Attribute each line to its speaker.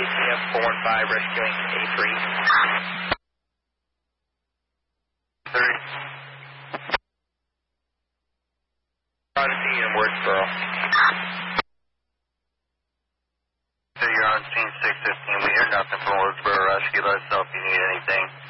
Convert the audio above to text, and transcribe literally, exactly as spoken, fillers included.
Speaker 1: A T M four one five rescuing A three.
Speaker 2: Three.
Speaker 1: Odyssey in Woodsboro.
Speaker 2: So you're on scene six fifteen. We hear nothing from Woodsboro Rescue. Let us know if you need anything.